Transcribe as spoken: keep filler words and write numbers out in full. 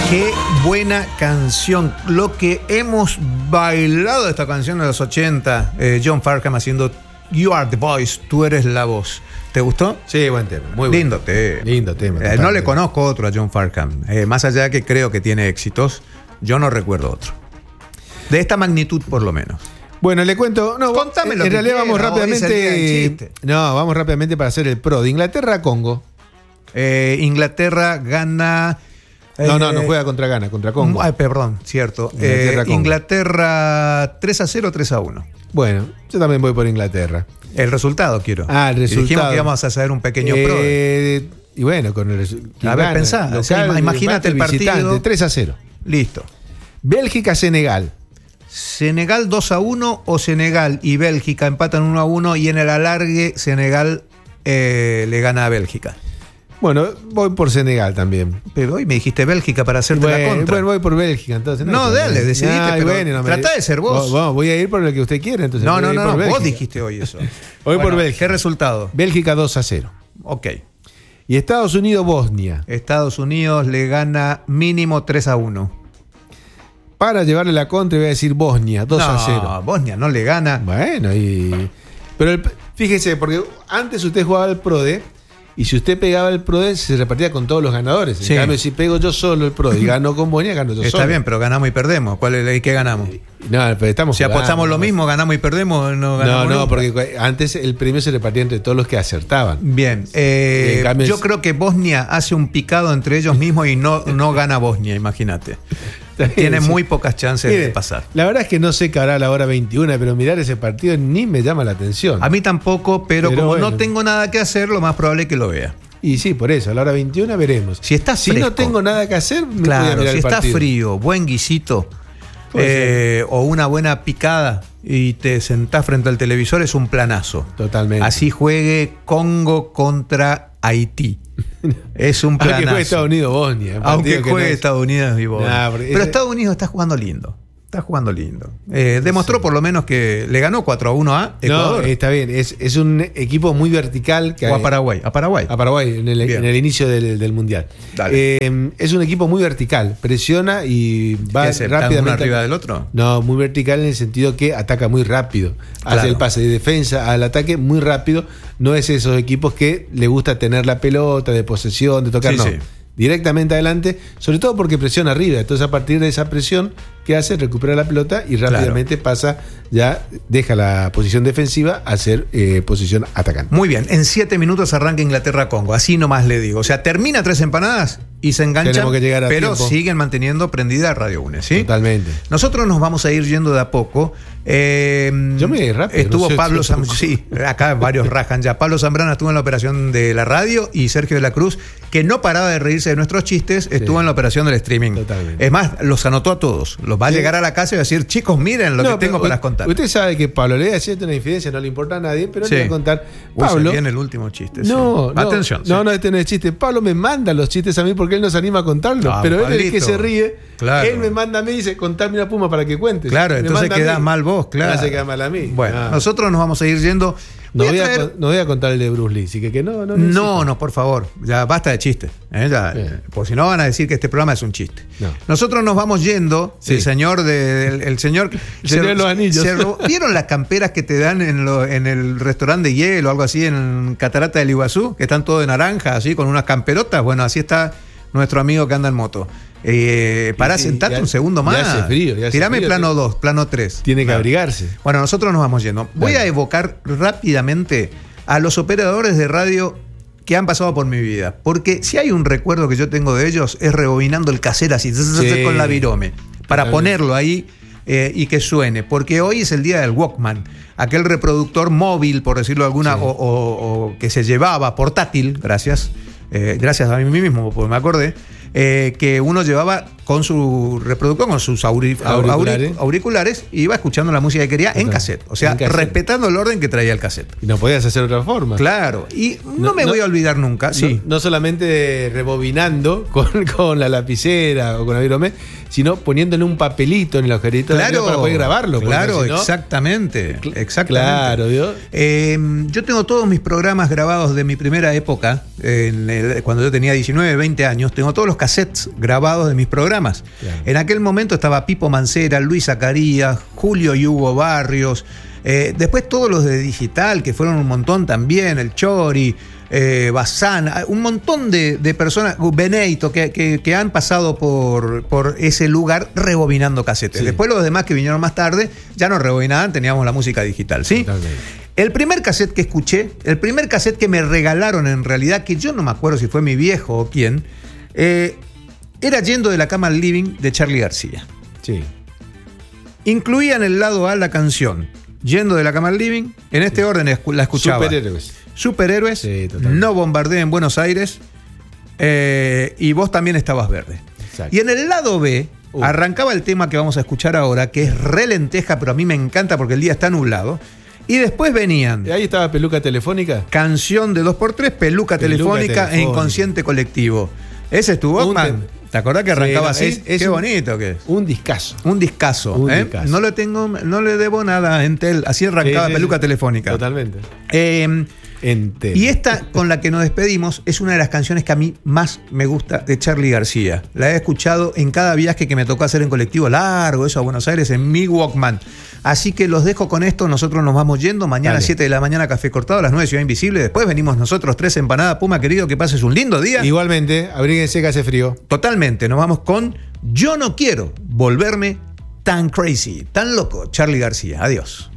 Qué buena canción. Lo que hemos bailado de esta canción de los ochenta. Eh, John Farnham haciendo You Are the Voice, tú eres la voz. ¿Te gustó? Sí, buen tema. Muy lindo bueno. tema. Lindo tema. Eh, no le conozco otro a John Farnham. Eh, más allá de que creo que tiene éxitos, yo no recuerdo otro. De esta magnitud, por lo menos. Bueno, le cuento. No, Contame en lo que realidad quiera, vamos rápidamente. No, vamos rápidamente para hacer el pro de Inglaterra-Congo. Eh, Inglaterra gana. No, eh, no, no juega contra Ghana, contra Congo. Ay, perdón, cierto. Inglaterra, eh, Inglaterra tres a cero, tres a uno. Bueno, yo también voy por Inglaterra. El resultado quiero. Ah, el resultado. Y dijimos que íbamos a hacer un pequeño eh, pro. Y bueno, con el resultado. A ver, pensá. O sea, imagínate el partido. tres a cero. Listo. Bélgica-Senegal. Senegal dos a uno o Senegal y Bélgica empatan uno a uno y en el alargue Senegal eh, le gana a Bélgica. Bueno, voy por Senegal también. Pero hoy me dijiste Bélgica para hacerte bueno, la contra. Bueno, voy por Bélgica, entonces. No, no dale, decidiste, ah, pero bueno, no me... tratá de ser vos. Bueno, voy a ir por lo que usted quiera, entonces. No, no, no, no vos Bélgica. dijiste hoy eso. Voy bueno, por Bélgica. ¿Qué resultado? Bélgica dos a cero. Ok. Y Estados Unidos-Bosnia. Estados Unidos le gana mínimo tres a uno. Para llevarle la contra voy a decir Bosnia, dos a cero. No, Bosnia no le gana. Bueno, y... Pero el... fíjese, porque antes usted jugaba el PRODE y si usted pegaba el PRODE se repartía con todos los ganadores. En sí. cambio, si pego yo solo el PRODE y gano con Bosnia, gano yo Está solo. Está bien, pero ganamos y perdemos. ¿Cuál es el que ganamos? No, pero estamos si jugando, apostamos lo mismo, ganamos y perdemos, no ganamos. No, no, nunca. porque antes el premio se repartía entre todos los que acertaban. Bien, eh, cambio, yo creo que Bosnia hace un picado entre ellos mismos y no, no gana Bosnia, imagínate. Tiene sí. muy pocas chances Mire, de pasar. La verdad es que no sé qué hará a la hora veintiuna, pero mirar ese partido ni me llama la atención. A mí tampoco, pero, pero como bueno. no tengo nada que hacer, lo más probable es que lo vea. Y sí, por eso, a la hora veintiuna veremos. Si está si fresco, no tengo nada que hacer, me claro, voy a mirar si el está partido. frío, buen guisito eh, o una buena picada y te sentás frente al televisor, es un planazo. Totalmente. Así juegue Congo contra Haití. Es un planazo. Aunque juegue Estados Unidos Bosnia. Aunque juegue no es... Estados Unidos y Bosnia. Nah, pero ese... Estados Unidos está jugando lindo. Está jugando lindo. Eh, demostró sí. por lo menos que le ganó cuatro a uno a Ecuador. No, está bien. Es, es un equipo muy vertical. Que o a Paraguay. A Paraguay. A Paraguay, en el, en el inicio del, del Mundial. Eh, es un equipo muy vertical. Presiona y va ¿Qué rápidamente. ¿Uno arriba del otro? No, muy vertical en el sentido que ataca muy rápido. Claro. Hace el pase de defensa al ataque muy rápido. No es esos equipos que le gusta tener la pelota, de posesión, de tocar. Sí, no. Sí. Directamente adelante, sobre todo porque presiona arriba. Entonces, a partir de esa presión, ¿qué hace? Recupera la pelota y rápidamente claro. pasa, ya deja la posición defensiva a ser eh, posición atacante. Muy bien, en siete minutos arranca Inglaterra-Congo. Así nomás le digo. O sea, termina tres empanadas y se enganchan, que llegar a pero tiempo. Siguen manteniendo prendida Radio UNE, ¿sí? Totalmente. Nosotros nos vamos a ir yendo de a poco. Eh, Yo me voy rápido. Estuvo no sé, Pablo si Zambrana, sí, acá varios rajan ya. Pablo Zambrana estuvo en la operación de la radio y Sergio de la Cruz, que no paraba de reírse de nuestros chistes, estuvo sí. en la operación del streaming. Totalmente. Es más, los anotó a todos. Los va a sí. llegar a la casa y va a decir, chicos, miren lo no, que tengo para contar. Usted sabe que Pablo le decía una infidencia, no le importa a nadie, pero sí. le voy a contar. Pablo. Uy, el último chiste. No, sí. no, Atención. No, sí. no, este no es chiste. Pablo me manda los chistes a mí porque él no se anima a contarlos. No, pero Pablito. Él es el que se ríe. Claro. Él me manda a mí y dice, contame una puma para que cuentes. Claro, me entonces quedás mal vos, claro. Se queda mal a mí. Bueno, ah. nosotros nos vamos a ir yendo. No voy, voy, a traer... a, no voy a contar el de Bruce Lee, así que, que no, no. No, no, por favor, ya basta de chistes. ¿eh? Ya, eh. Porque si no van a decir que este programa es un chiste. No. Nosotros nos vamos yendo. Sí. El señor de, el, el señor, el señor de los anillos. Se, ¿Vieron las camperas que te dan en, lo, en el restaurante de hielo o algo así en Catarata del Iguazú? Que están todos de naranja, así, con unas camperotas. Bueno, así está nuestro amigo que anda en moto. Eh, pará, sí, sentate ya, un segundo más. Ya hace frío. Ya hace Tirame frío, plano dos, plano tres. Tiene que claro. abrigarse. Bueno, nosotros nos vamos yendo. Voy Dale. a evocar rápidamente a los operadores de radio que han pasado por mi vida. Porque si hay un recuerdo que yo tengo de ellos, es rebobinando el cassette así, sí. con la virome. Para ponerlo ahí eh, y que suene. Porque hoy es el día del Walkman. Aquel reproductor móvil, por decirlo alguna, sí. o, o, o que se llevaba portátil, gracias. Eh, gracias a mí mismo, porque me acordé. Eh, que uno llevaba con su reproductor, con sus auri, auriculares. auriculares, y iba escuchando la música que quería en cassette. O sea, cassette. respetando el orden que traía el cassette. Y no podías hacer de otra forma. Claro. Y no, no me no, voy a olvidar nunca. No, sí. no solamente rebobinando con, con la lapicera o con la virome, sino poniéndole un papelito en el agujerito claro, para poder grabarlo. Claro, si no, exactamente. Exactamente. Claro, ¿vio? Eh, yo tengo todos mis programas grabados de mi primera época. en el, cuando yo tenía diecinueve, veinte años, tengo todos los cassettes grabados de mis programas. Claro. En aquel momento estaba Pipo Mancera, Luis Zacarías, Julio y Hugo Barrios, eh, después todos los de digital, que fueron un montón también, el Chori, eh, Bazán, un montón de, de personas, Beneito, que, que, que han pasado por, por ese lugar rebobinando casetes. Sí. Después los demás que vinieron más tarde ya no rebobinaban, teníamos la música digital, ¿sí? Totalmente. El primer cassette que escuché, el primer cassette que me regalaron en realidad, que yo no me acuerdo si fue mi viejo o quién, eh, era Yendo de la cama al living de Charly García. Sí. Incluía en el lado A la canción Yendo de la cama al living, en este sí. orden la escuchaba. Superhéroes. Superhéroes, sí, No bombardeen en Buenos Aires, eh, y Vos también estabas verde. Exacto. Y en el lado B uh. arrancaba el tema que vamos a escuchar ahora, que es re lenteja, pero a mí me encanta porque el día está nublado. Y después venían... ¿Ahí estaba Peluca Telefónica? Canción de dos por tres, Peluca, Peluca Telefónica, Telefónica e Inconsciente Colectivo. ¿Ese es tu Walkman? ¿Te acordás que arrancaba sí, no, así? Es, es Qué un, bonito que es. Un discazo. Un discazo. Un ¿eh? discazo. No le tengo, no le debo nada a Entel. Así arrancaba sí, sí, Peluca sí. Telefónica. Totalmente. Eh, Entel. Y esta con la que nos despedimos es una de las canciones que a mí más me gusta de Charly García. La he escuchado en cada viaje que me tocó hacer en colectivo largo, eso a Buenos Aires, en mi Walkman. Así que los dejo con esto, nosotros nos vamos yendo. Mañana a siete de la mañana Café Cortado, a las nueve Ciudad Invisible. Después venimos nosotros tres, Empanada Puma, querido, que pases un lindo día. Igualmente, abríguense que hace frío. Totalmente, nos vamos con Yo no quiero volverme tan crazy, tan loco, Charly García. Adiós.